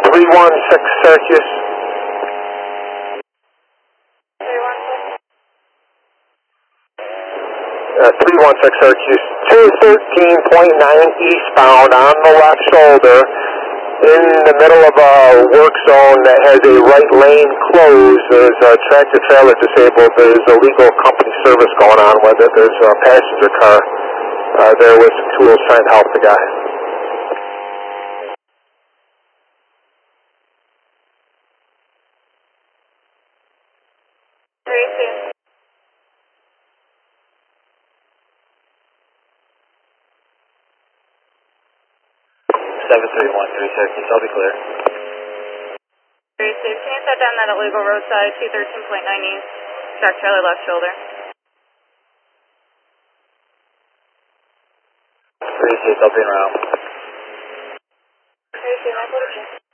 316 Syracuse. 316 Syracuse. 213.9 eastbound on the left shoulder in the middle of a work zone that has a right lane closed. There's a tractor trailer disabled. There's illegal company service going on with it. There's a passenger car there with some tools trying to help the guy. Syracuse, I'll be clear. 32, can you set down that illegal roadside, 213.9 east, truck trailer left shoulder? 36, I'll be around. 32,